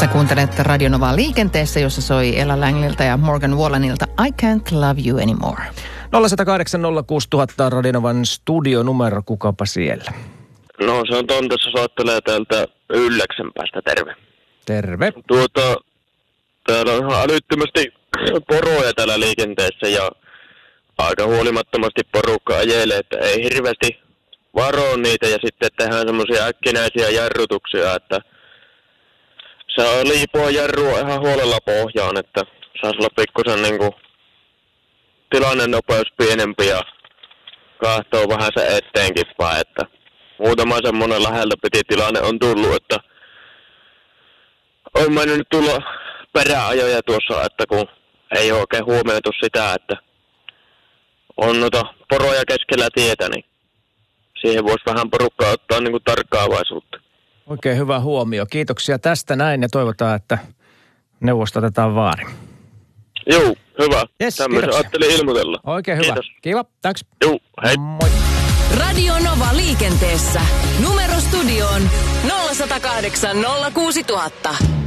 Sä kuuntelet Radio Novaa liikenteessä, jossa soi Ella Langlilta ja Morgan Wallenilta I Can't Love You Anymore. 0108 06000 Radio Novan studionumero, kukapa siellä? No se on Tontessa, soittelee täältä Ylläksen päästä, terve. Terve. Täällä on ihan älyttömästi poroja täällä liikenteessä ja aika huolimattomasti porukka ajelee, että ei hirveästi varo niitä ja sitten tehdään semmoisia äkkinäisiä jarrutuksia, että saa liipoa jarrua ihan huolella pohjaan, että saisi olla pikkusen niinku tilannenopeus pienempi ja kahtoo vähän se eteenkin päin, että muutama semmoinen läheltä piti tilanne on tullut, että on mennyt tulla peräajoja tuossa, että kun ei ole oikein huomioitu sitä, että on noita poroja keskellä tietä, niin siihen voisi vähän porukkaa ottaa niin kuin tarkkaavaisuutta. Oikein hyvä huomio. Kiitoksia tästä näin ja toivotaan, että neuvosta otetaan vaarin. Joo, hyvä. Yes, tämmöisen ajattelin ilmoitella. Oikein hyvä. Kiitos. Kiva, thanks. Joo, hei. Moi. Radio Nova liikenteessä. Numero studioon 0108 06000.